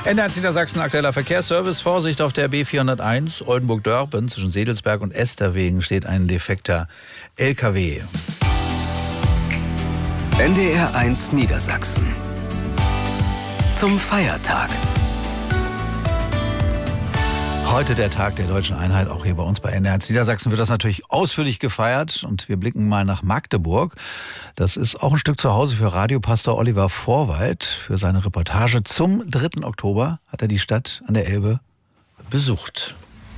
NDR Niedersachsen, aktueller Verkehrsservice. Vorsicht auf der B401 Oldenburg-Dörpen zwischen Sedelsberg und Esterwegen steht ein defekter LKW. NDR 1 Niedersachsen. Zum Feiertag. Heute der Tag der Deutschen Einheit, auch hier bei uns bei NDR 1 Niedersachsen wird das natürlich ausführlich gefeiert. Und wir blicken mal nach Magdeburg. Das ist auch ein Stück zu Hause für Radiopastor Oliver Vorwald. Für seine Reportage zum 3. Oktober hat er die Stadt an der Elbe besucht.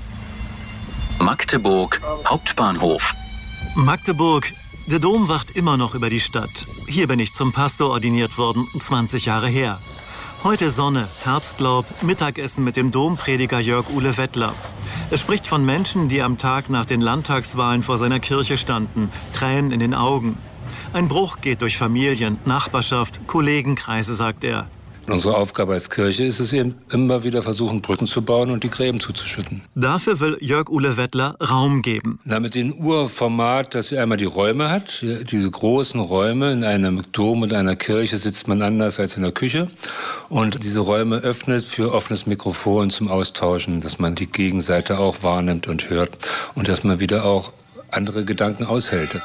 Magdeburg, Hauptbahnhof. Magdeburg, der Dom wacht immer noch über die Stadt. Hier bin ich zum Pastor ordiniert worden, 20 Jahre her. Heute Sonne, Herbstlaub, Mittagessen mit dem Domprediger Jörg-Uwe Wettler. Er spricht von Menschen, die am Tag nach den Landtagswahlen vor seiner Kirche standen, Tränen in den Augen. Ein Bruch geht durch Familien, Nachbarschaft, Kollegenkreise, sagt er. Unsere Aufgabe als Kirche ist es eben, immer wieder versuchen, Brücken zu bauen und die Gräben zuzuschütten. Dafür will Jörg-Uwe Wettler Raum geben. Mit dem Urformat, dass sie einmal die Räume hat, diese großen Räume. In einem Dom und einer Kirche sitzt man anders als in der Küche. Und diese Räume öffnet für offenes Mikrofon zum Austauschen, dass man die Gegenseite auch wahrnimmt und hört und dass man wieder auch andere Gedanken aushält.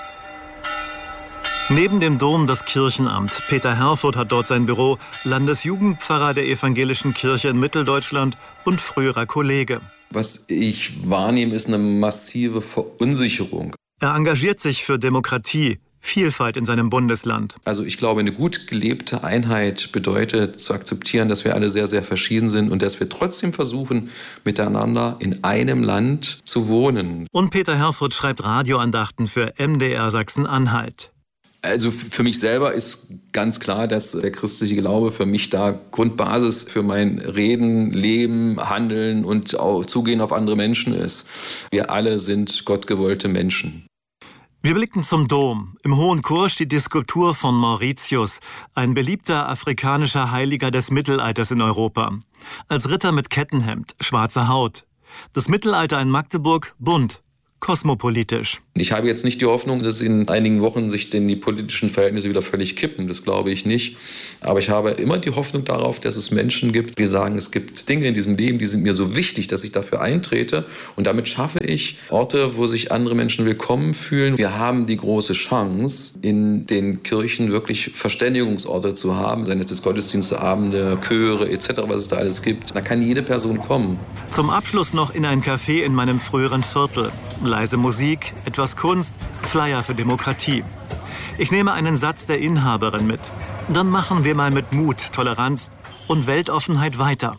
Neben dem Dom das Kirchenamt. Peter Herfurth hat dort sein Büro, Landesjugendpfarrer der Evangelischen Kirche in Mitteldeutschland und früherer Kollege. Was ich wahrnehme, ist eine massive Verunsicherung. Er engagiert sich für Demokratie, Vielfalt in seinem Bundesland. Also ich glaube, eine gut gelebte Einheit bedeutet zu akzeptieren, dass wir alle sehr, sehr verschieden sind und dass wir trotzdem versuchen, miteinander in einem Land zu wohnen. Und Peter Herfurth schreibt Radioandachten für MDR Sachsen-Anhalt. Also für mich selber ist ganz klar, dass der christliche Glaube für mich da Grundbasis für mein Reden, Leben, Handeln und auch Zugehen auf andere Menschen ist. Wir alle sind gottgewollte Menschen. Wir blicken zum Dom. Im Hohen Chor steht die Skulptur von Mauritius, ein beliebter afrikanischer Heiliger des Mittelalters in Europa. Als Ritter mit Kettenhemd, schwarzer Haut. Das Mittelalter in Magdeburg bunt. Kosmopolitisch. Ich habe jetzt nicht die Hoffnung, dass in einigen Wochen sich denn die politischen Verhältnisse wieder völlig kippen. Das glaube ich nicht. Aber ich habe immer die Hoffnung darauf, dass es Menschen gibt, die sagen, es gibt Dinge in diesem Leben, die sind mir so wichtig, dass ich dafür eintrete. Und damit schaffe ich Orte, wo sich andere Menschen willkommen fühlen. Wir haben die große Chance, in den Kirchen wirklich Verständigungsorte zu haben, seien es jetzt Gottesdienstabende, Chöre etc., was es da alles gibt. Da kann jede Person kommen. Zum Abschluss noch in ein Café in meinem früheren Viertel. Leise Musik, etwas Kunst, Flyer für Demokratie. Ich nehme einen Satz der Inhaberin mit. Dann machen wir mal mit Mut, Toleranz und Weltoffenheit weiter.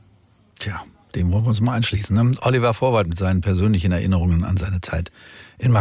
Tja, dem wollen wir uns mal anschließen. Ne? Oliver Vorwald mit seinen persönlichen Erinnerungen an seine Zeit in Magdeburg.